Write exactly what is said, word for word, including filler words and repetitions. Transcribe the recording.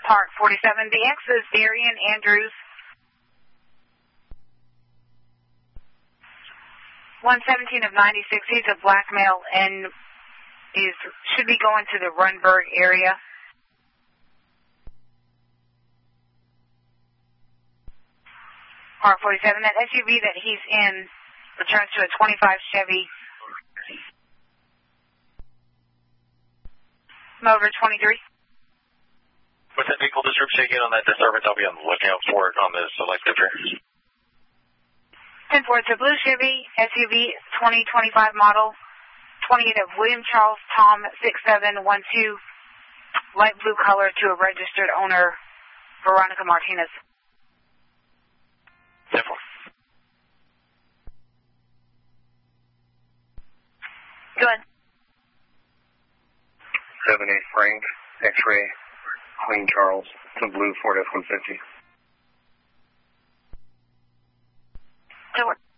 Park forty-seven. The X is Darian Andrews. one seventeen of ninety-six. He's a black male and is should be going to the Runberg area. Park forty-seven. That S U V that he's in returns to a twenty-five Chevy. Motor twenty-three. With that vehicle disturbed, shaking on that disturbance, I'll be on the lookout for it on the select picture. ten four, it's a blue Chevy S U V twenty twenty-five model. twenty-eight of William Charles Tom six seven one two. Light blue color to a registered owner, Veronica Martinez. ten four. Go ahead. seven eight Frank, X-ray, Queen Charles, to blue Ford F one fifty. Go ahead.